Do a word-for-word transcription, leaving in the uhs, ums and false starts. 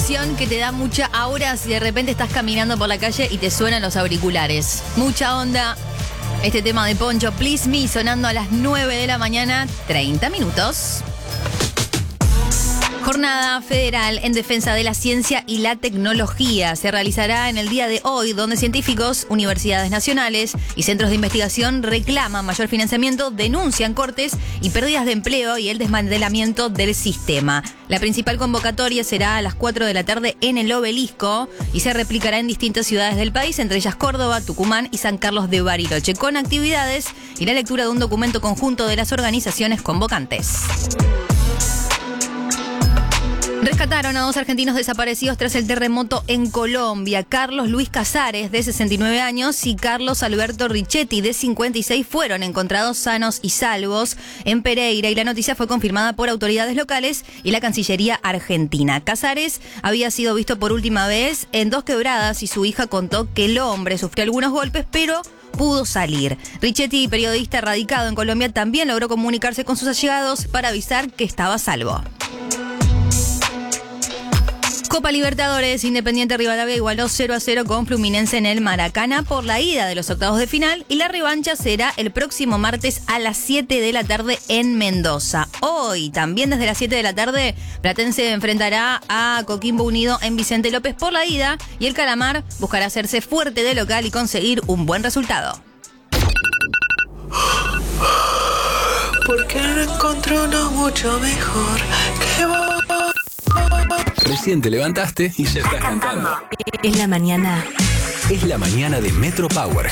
sensación que te da mucha aura si de repente estás caminando por la calle y te suenan los auriculares. Mucha onda. Este tema de Poncho, Please Me, sonando a las nueve de la mañana, treinta minutos. Jornada federal en defensa de la ciencia y la tecnología se realizará en el día de hoy, donde científicos, universidades nacionales y centros de investigación reclaman mayor financiamiento, denuncian cortes y pérdidas de empleo y el desmantelamiento del sistema. La principal convocatoria será a las cuatro de la tarde en el Obelisco y se replicará en distintas ciudades del país, entre ellas Córdoba, Tucumán y San Carlos de Bariloche, con actividades y la lectura de un documento conjunto de las organizaciones convocantes. Rescataron a dos argentinos desaparecidos tras el terremoto en Colombia. Carlos Luis Casares, de sesenta y nueve años, y Carlos Alberto Richetti, de cincuenta y seis, fueron encontrados sanos y salvos en Pereira, y la noticia fue confirmada por autoridades locales y la Cancillería argentina. Casares había sido visto por última vez en Dos Quebradas y su hija contó que el hombre sufrió algunos golpes, pero pudo salir. Richetti, periodista radicado en Colombia, también logró comunicarse con sus allegados para avisar que estaba a salvo. Copa Libertadores, Independiente Rivadavia igualó cero a cero con Fluminense en el Maracaná por la ida de los octavos de final, y la revancha será el próximo martes a las siete de la tarde en Mendoza. Hoy, también desde las siete de la tarde, Platense enfrentará a Coquimbo Unido en Vicente López por la ida, y el Calamar buscará hacerse fuerte de local y conseguir un buen resultado. Porque no encontré uno mucho mejor que vos. Recién te levantaste y ya estás cantando. Es la mañana. Es la mañana de Metro Power.